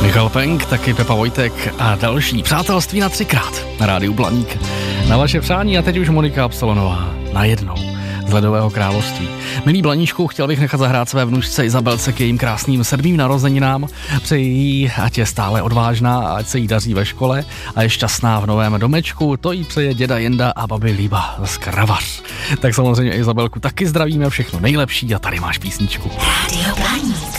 Michal Penk, taky Pepa Vojtek a další Přátelství na 3krát na rádiu Blaník. Na vaše přání a teď už Monika Absolonová najednou z Ledového království. Milý Blaníčku, chtěl bych nechat zahrát své vnučce Izabelce k jejím krásným 7. narozeninám. Přeji jí, ať je stále odvážná a ať se jí daří ve škole a je šťastná v novém domečku. To jí přeje děda Jenda a babi Líba z Kravař. Tak samozřejmě Izabelku taky zdravíme, všechno nejlepší a tady máš písničku. Rádio Blaník.